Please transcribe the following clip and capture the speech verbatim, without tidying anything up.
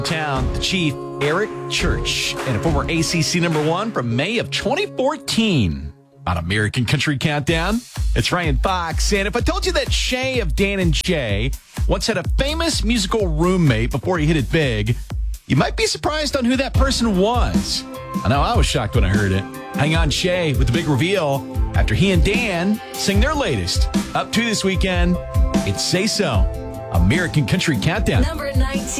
town, the Chief, Eric Church, and a former A C C number one from May of twenty fourteen. On American Country Countdown, it's Ryan Fox. And if I told you that Shay of Dan and Shay once had a famous musical roommate before he hit it big, you might be surprised on who that person was. I know I was shocked when I heard it. Hang on, Shay, with the big reveal after he and Dan sing their latest. Up to this weekend, it's Say So, American Country Countdown. Number nineteen.